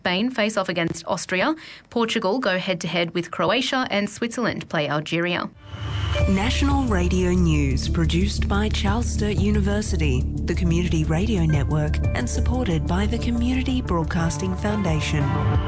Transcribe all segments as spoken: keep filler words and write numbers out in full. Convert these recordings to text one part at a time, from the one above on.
Spain face off against Austria. Portugal go head-to-head with Croatia, and Switzerland play Algeria. National Radio News, produced by Charles Sturt University, the Community Radio Network, and supported by the Community Broadcasting Foundation.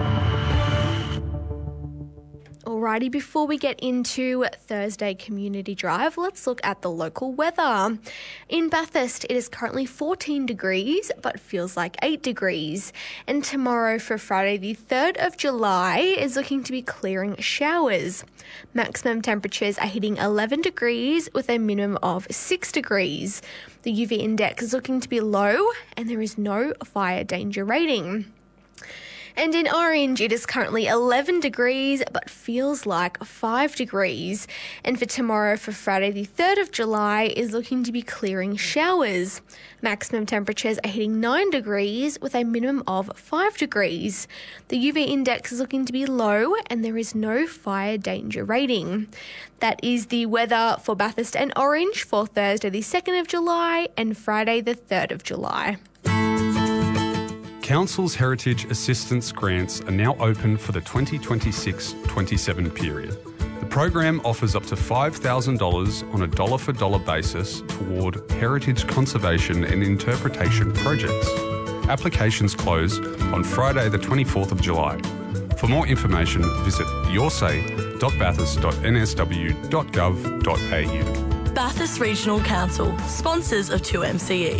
Alrighty, before we get into Thursday Community Drive, let's look at the local weather. In Bathurst, it is currently fourteen degrees, but feels like eight degrees. And tomorrow, for Friday the third of July, is looking to be clearing showers. Maximum temperatures are hitting eleven degrees with a minimum of six degrees. The U V index is looking to be low, and there is no fire danger rating. And in Orange, it is currently eleven degrees, but feels like five degrees. And for tomorrow, for Friday the third of July, is looking to be clearing showers. Maximum temperatures are hitting nine degrees with a minimum of five degrees. The U V index is looking to be low, and there is no fire danger rating. That is the weather for Bathurst and Orange for Thursday the second of July and Friday the third of July. Council's Heritage Assistance Grants are now open for the twenty twenty-six twenty-seven period. The program offers up to five thousand dollars on a dollar-for-dollar basis toward heritage conservation and interpretation projects. Applications close on Friday the twenty-fourth of July. For more information, visit yoursay dot bathurst dot n s w dot gov dot a u. Bathurst Regional Council, sponsors of two M C E.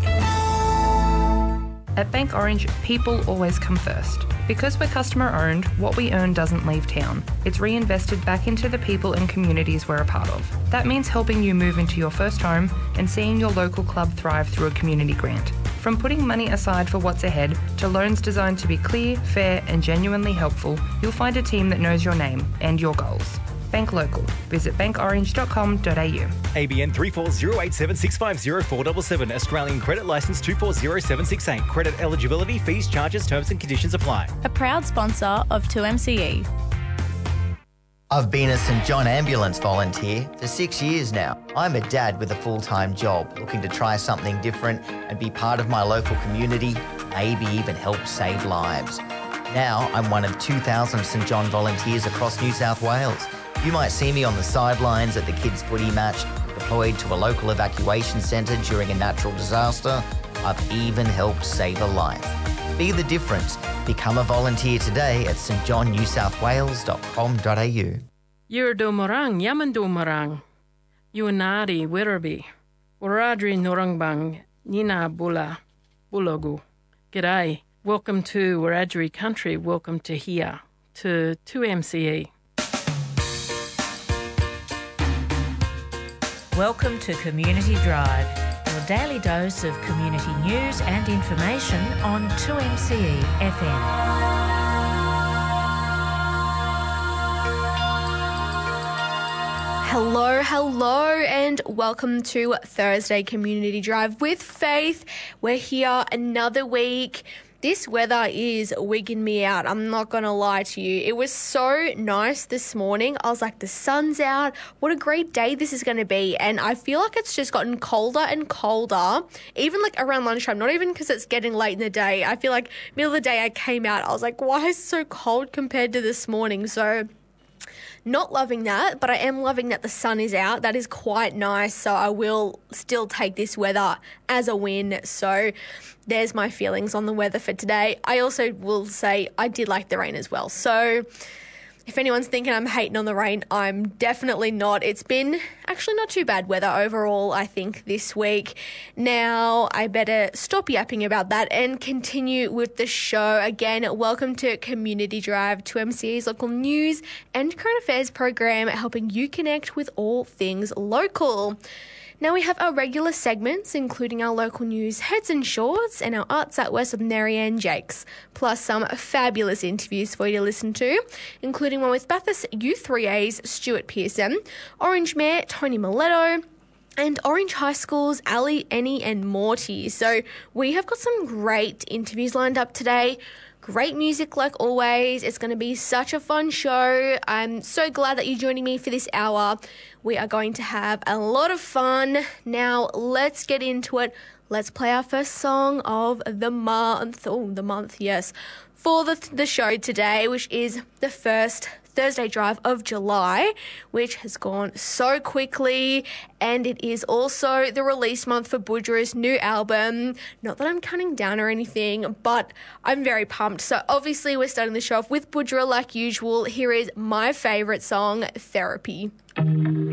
At Bank Orange, people always come first. Because we're customer owned, what we earn doesn't leave town. It's reinvested back into the people and communities we're a part of. That means helping you move into your first home and seeing your local club thrive through a community grant. From putting money aside for what's ahead to loans designed to be clear, fair and genuinely helpful, you'll find a team that knows your name and your goals. Bank Local. Visit bank orange dot com dot a u. A B N three four zero eight seven six five zero four seven seven. Australian Credit Licence two four zero seven six eight. Credit eligibility, fees, charges, terms and conditions apply. A proud sponsor of two M C E. I've been a St John Ambulance volunteer for six years now. I'm a dad with a full-time job, looking to try something different and be part of my local community, maybe even help save lives. Now I'm one of two thousand St John volunteers across New South Wales. You might see me on the sidelines at the kids' footy match, deployed to a local evacuation centre during a natural disaster. I've even helped save a life. Be the difference. Become a volunteer today at st john new south wales dot com dot a u. Yurdomarang Yamandomarang. Yuanari Wirrabi. Waradri Norangbang. Nina Bula. Bulogu. G'day. Welcome to Wiradjuri country. Welcome to here, to two M C E. Welcome to Community Drive, your daily dose of community news and information on two M C E F M. Hello, hello, and welcome to Thursday Community Drive with Faith. We're here another week. This weather is wigging me out. I'm not going to lie to you. It was so nice this morning. I was like, the sun's out. What a great day this is going to be. And I feel like it's just gotten colder and colder, even like around lunchtime, not even because it's getting late in the day. I feel like middle of the day I came out, I was like, why is it so cold compared to this morning? So not loving that, but I am loving that the sun is out. That is quite nice. So I will still take this weather as a win. So there's my feelings on the weather for today. I also will say I did like the rain as well. So if anyone's thinking I'm hating on the rain, I'm definitely not. It's been actually not too bad weather overall, I think, this week. Now, I better stop yapping about that and continue with the show. Again, welcome to Community Drive, two M C E's local news and current affairs program, helping you connect with all things local. Now we have our regular segments, including our local news heads and shorts and our Arts at West with Marianne Jakes, plus some fabulous interviews for you to listen to, including one with Bathurst U three A's Stuart Pearson, Orange Mayor Tony Miletto, and Orange High School's Ali, Annie and Morty. So we have got some great interviews lined up today. Great music like always. It's going to be such a fun show. I'm so glad that you're joining me for this hour. We are going to have a lot of fun. Now let's get into it. Let's play our first song of the month. Oh, the month, yes. for the, the show today, which is the first Thursday drive of July, which has gone so quickly, and it is also the release month for Budra's new album. Not that I'm counting down or anything, but I'm very pumped. So obviously we're starting the show off with Budra like usual. Here is my favourite song, Therapy.